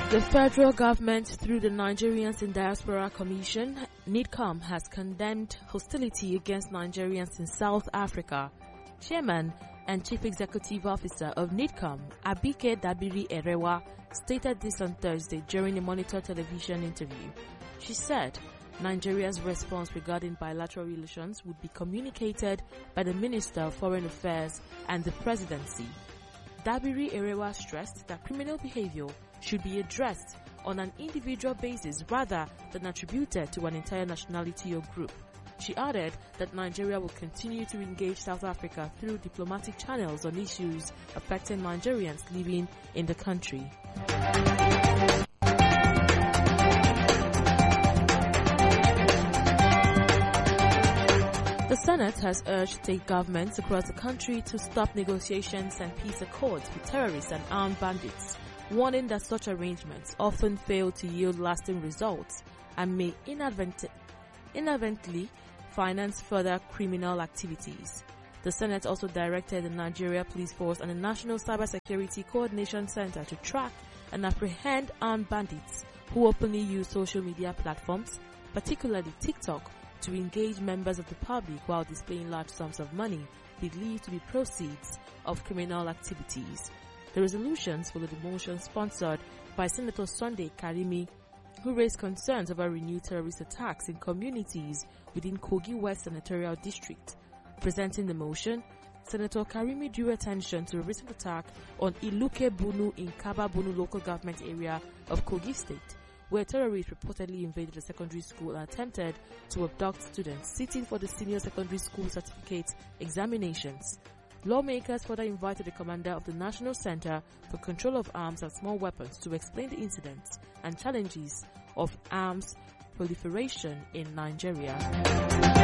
The federal government, through the Nigerians in Diaspora Commission, NIDCOM, has condemned hostility against Nigerians in South Africa. Chairman and Chief Executive Officer of NIDCOM, Abike Dabiri Erewa, stated this on Thursday during a Monitor television interview. She said Nigeria's response regarding bilateral relations would be communicated by the Minister of Foreign Affairs and the Presidency. Dabiri Erewa stressed that criminal behavior should be addressed on an individual basis rather than attributed to an entire nationality or group. She added that Nigeria will continue to engage South Africa through diplomatic channels on issues affecting Nigerians living in the country. The Senate has urged state governments across the country to stop negotiations and peace accords with terrorists and armed bandits, warning that such arrangements often fail to yield lasting results and may inadvertently finance further criminal activities. The Senate also directed the Nigeria Police Force and the National Cybersecurity Coordination Center to track and apprehend armed bandits who openly use social media platforms, particularly TikTok, to engage members of the public while displaying large sums of money believed to be proceeds of criminal activities. The resolutions followed the motion sponsored by Senator Sunday Karimi, who raised concerns over renewed terrorist attacks in communities within Kogi West Senatorial District. Presenting the motion, Senator Karimi drew attention to a recent attack on Iluke Bunu in Kaba Bunu local government area of Kogi State, where terrorists reportedly invaded a secondary school and attempted to abduct students sitting for the senior secondary school certificate examinations. Lawmakers further invited the commander of the National Center for Control of Arms and Small Weapons to explain the incidents and challenges of arms proliferation in Nigeria.